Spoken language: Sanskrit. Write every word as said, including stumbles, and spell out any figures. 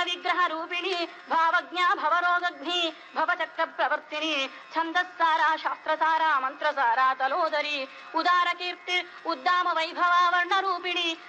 विग्रह रूपिणी भावज्ञा भवरोगग्नि भवचक्र प्रवर्तिनी छन्दस्सारा शास्त्रसारा मंत्रसारा तलोदरी उदार कीर्ति उद्दाम वैभवा वर्ण रूपिणी